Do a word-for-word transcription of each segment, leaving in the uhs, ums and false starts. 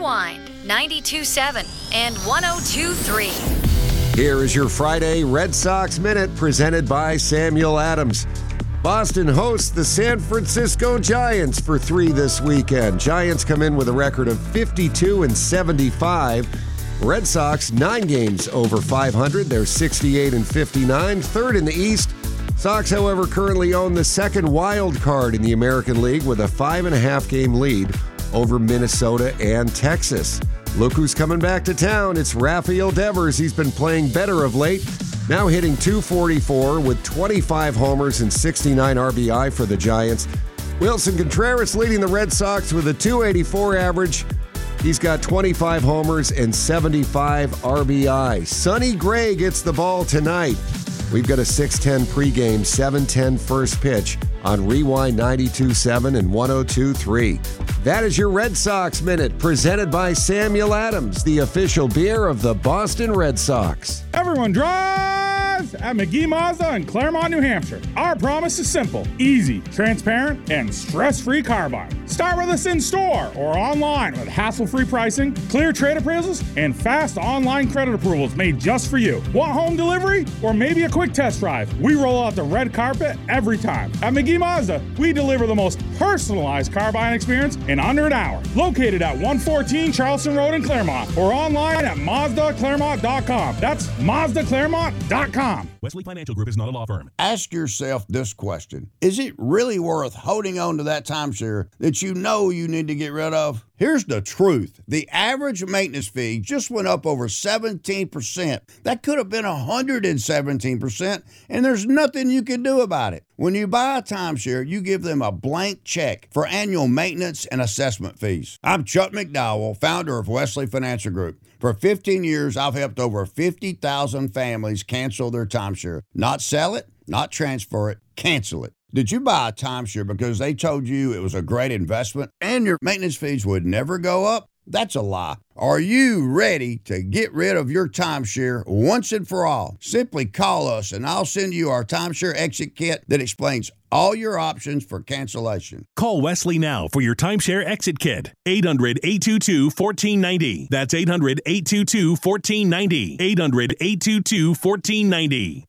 Rewind, ninety-two point seven and one oh two point three. Here is your Friday Red Sox Minute presented by Samuel Adams. Boston hosts the San Francisco Giants for three this weekend. Giants come in with a record of fifty-two and seventy-five. Red Sox, nine games over five hundred. They're sixty-eight and fifty-nine, third in the East. Sox, however, currently own the second wild card in the American League with a five and a half game lead over Minnesota and Texas. Look who's coming back to town. It's Rafael Devers. He's been playing better of late. Now hitting two forty-four with twenty-five homers and sixty-nine R B I for the Giants. Wilson Contreras leading the Red Sox with a two eighty-four average. He's got twenty-five homers and seventy-five R B I. Sonny Gray gets the ball tonight. We've got a six ten pregame, seven ten first pitch on Rewind ninety-two point seven and one oh two point three. That is your Red Sox Minute, presented by Samuel Adams, the official beer of the Boston Red Sox. Everyone drive at McGee Mazda in Claremont, New Hampshire. Our promise is simple, easy, transparent, and stress-free car buying. Start with us in-store or online with hassle-free pricing, clear trade appraisals, and fast online credit approvals made just for you. Want home delivery or maybe a quick test drive? We roll out the red carpet every time. At McGee Mazda, we deliver the most personalized car buying experience in under an hour. Located at one fourteen Charleston Road in Claremont or online at Mazda Claremont dot com. That's Mazda Claremont dot com. Wesley Financial Group is not a law firm. Ask yourself this question. Is it really worth holding on to that timeshare that you know you need to get rid of? Here's the truth. The average maintenance fee just went up over seventeen percent. That could have been one hundred seventeen percent, and there's nothing you can do about it. When you buy a timeshare, you give them a blank check for annual maintenance and assessment fees. I'm Chuck McDowell, founder of Wesley Financial Group. For fifteen years, I've helped over fifty thousand families cancel their timeshare. Not sell it, not transfer it, cancel it. Did you buy a timeshare because they told you it was a great investment and your maintenance fees would never go up? That's a lie. Are you ready to get rid of your timeshare once and for all? Simply call us and I'll send you our timeshare exit kit that explains all your options for cancellation. Call Wesley now for your timeshare exit kit. eight hundred, eight two two, one four nine zero. That's eight hundred, eight two two, one four nine zero. eight hundred, eight two two, one four nine zero.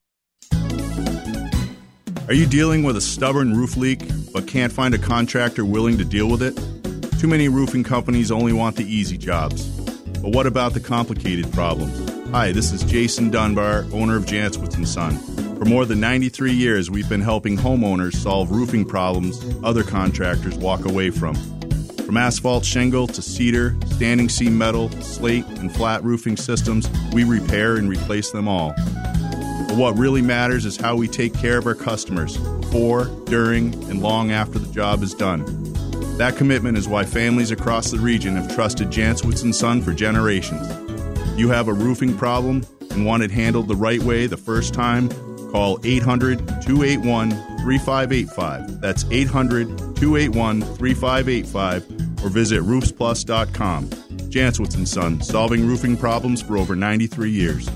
Are you dealing with a stubborn roof leak but can't find a contractor willing to deal with it? Too many roofing companies only want the easy jobs. But what about the complicated problems? Hi, this is Jason Dunbar, owner of Jantzwitz and Son. For more than ninety-three years, we've been helping homeowners solve roofing problems other contractors walk away from. From asphalt shingle to cedar, standing seam metal, slate, and flat roofing systems, we repair and replace them all. But what really matters is how we take care of our customers before, during, and long after the job is done. That commitment is why families across the region have trusted Jantzwitz and Son for generations. If you have a roofing problem and want it handled the right way the first time, call eight hundred, two eight one, three five eight five. That's eight hundred, two eight one, three five eight five or visit roofs plus dot com. Jantzwitz and Son, solving roofing problems for over ninety-three years.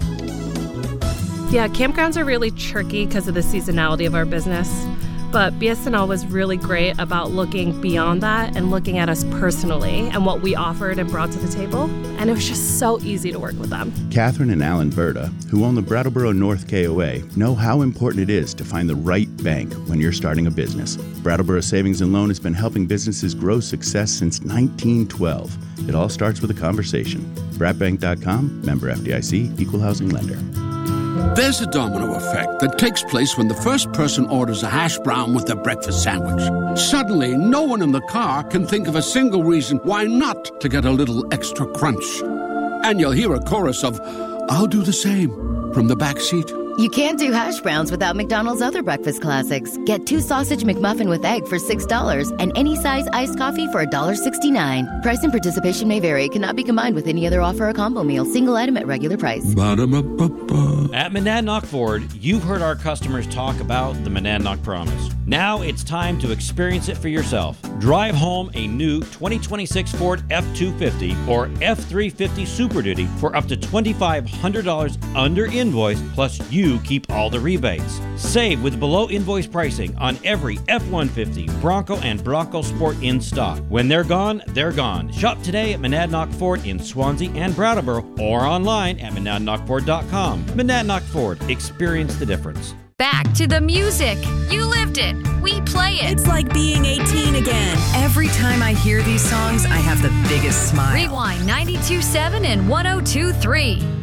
Yeah, campgrounds are really tricky because of the seasonality of our business. But B S N L was really great about looking beyond that and looking at us personally and what we offered and brought to the table. And it was just so easy to work with them. Catherine and Alan Berta, who own the Brattleboro North K O A, know how important it is to find the right bank when you're starting a business. Brattleboro Savings and Loan has been helping businesses grow success since nineteen twelve. It all starts with a conversation. brat bank dot com, member F D I C, equal housing lender. There's a domino effect that takes place when the first person orders a hash brown with their breakfast sandwich. Suddenly, no one in the car can think of a single reason why not to get a little extra crunch. And you'll hear a chorus of, "I'll do the same," from the back seat. You can't do hash browns without McDonald's other breakfast classics. Get two sausage McMuffin with egg for six dollars and any size iced coffee for one dollar sixty-nine. Price and participation may vary. Cannot be combined with any other offer or combo meal. Single item at regular price. Ba-da-ba-ba-ba. At Monadnock Ford, you've heard our customers talk about the Monadnock Promise. Now it's time to experience it for yourself. Drive home a new twenty twenty-six Ford F two fifty or F three fifty Super Duty for up to two thousand five hundred dollars under invoice, plus you keep all the rebates. Save with below invoice pricing on every F one fifty, Bronco, and Bronco Sport in stock. When they're gone, they're gone. Shop today at Monadnock Ford in Swansea and Brattleboro or online at monadnock ford dot com. Monadnock Ford. Experience the difference. Back to the music. You lived it. We play it. It's like being eighteen again. Every time I hear these songs, I have the biggest smile. Rewind ninety-two point seven and one oh two point three.